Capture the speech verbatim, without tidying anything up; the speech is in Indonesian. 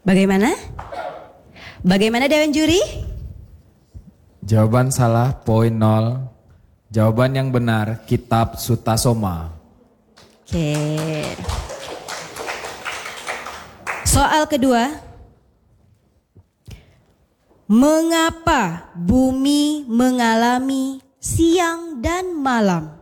Bagaimana? Bagaimana Dewan Juri? Jawaban salah, poin nol. Jawaban yang benar, Kitab Sutasoma. Oke. Soal kedua. Mengapa bumi mengalami siang dan malam?